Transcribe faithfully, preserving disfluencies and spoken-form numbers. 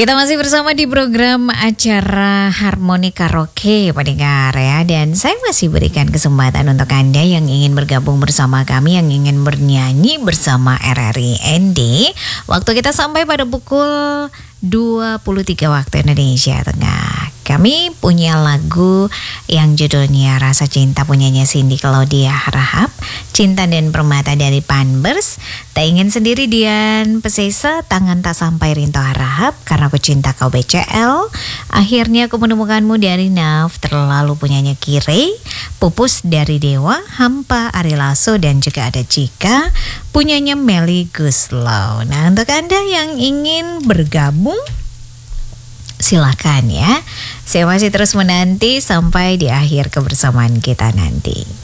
Kita masih bersama di program acara Harmoni Karaoke pendengar ya. Dan saya masih berikan kesempatan untuk Anda yang ingin bergabung bersama kami, yang ingin bernyanyi bersama R R I N D. Waktu kita sampai pada pukul dua puluh tiga waktu Indonesia Tengah. Kami punya lagu yang judulnya Rasa Cinta, punyanya Cindy Claudia Harahap, Cinta dan Permata dari Panbers, Tak Ingin Sendiri Dian Pesesa, Tangan Tak Sampai Rinto Harahap, Karena Aku Cinta Kau B C L, Akhirnya Aku Menemukanmu dari Naf, Terlalu punyanya Kire, Pupus dari Dewa, Hampa Ari Lasso, dan juga ada Jika punyanya Melly Guslow. Nah, untuk Anda yang ingin bergabung, silakan ya. Saya masih terus menanti sampai di akhir kebersamaan kita nanti.